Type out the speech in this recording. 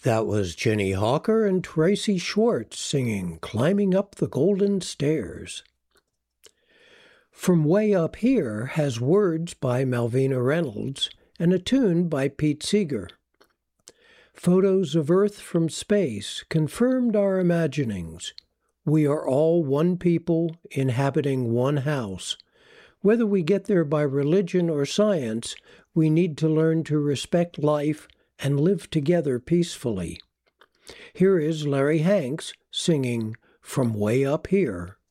That was Jenny Hawker and Tracy Schwartz singing Climbing Up the Golden Stairs. From Way Up Here has words by Malvina Reynolds and a tune by Pete Seeger. Photos of Earth from space confirmed our imaginings. We are all one people inhabiting one house. Whether we get there by religion or science, we need to learn to respect life and live together peacefully. Here is Larry Hanks singing From Way Up Here.